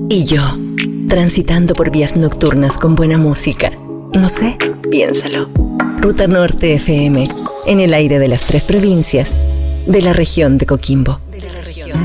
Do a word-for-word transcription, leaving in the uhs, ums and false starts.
Y yo, transitando por vías nocturnas con buena música. No sé, piénsalo. Ruta Norte F M, en el aire de las tres provincias de la región de Coquimbo. De la región.